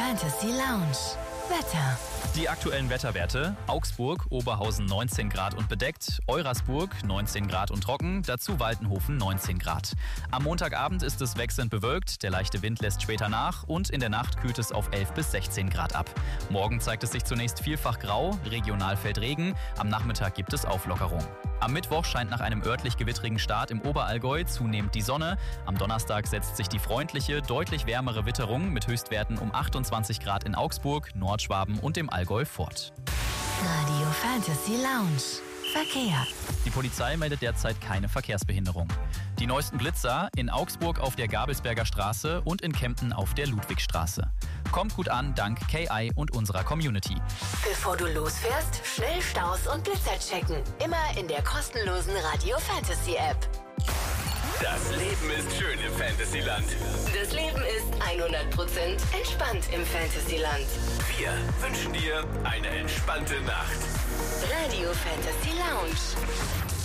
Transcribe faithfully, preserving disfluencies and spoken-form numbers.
Fantasy Lounge. Wetter. Die aktuellen Wetterwerte: Augsburg, Oberhausen neunzehn Grad und bedeckt, Eurasburg neunzehn Grad und trocken, dazu Waltenhofen neunzehn Grad. Am Montagabend ist es wechselnd bewölkt, der leichte Wind lässt später nach und in der Nacht kühlt es auf elf bis sechzehn Grad ab. Morgen zeigt es sich zunächst vielfach grau, regional fällt Regen, am Nachmittag gibt es Auflockerung. Am Mittwoch scheint nach einem örtlich gewittrigen Start im Oberallgäu zunehmend die Sonne. Am Donnerstag setzt sich die freundliche, deutlich wärmere Witterung mit Höchstwerten um achtundzwanzig Grad in Augsburg, Nordschwaben und dem Allgäu fort. Radio Fantasy Lounge. Verkehr. Die Polizei meldet derzeit keine Verkehrsbehinderung. Die neuesten Blitzer: in Augsburg auf der Gabelsberger Straße und in Kempten auf der Ludwigstraße. Kommt gut an, dank K I und unserer Community. Bevor du losfährst, schnell Staus und Blitzer checken. Immer in der kostenlosen Radio Fantasy App. Das Leben ist schön im Fantasyland. Das Leben ist hundert Prozent entspannt im Fantasyland. Wir wünschen dir eine entspannte Nacht. Radio Fantasy Lounge.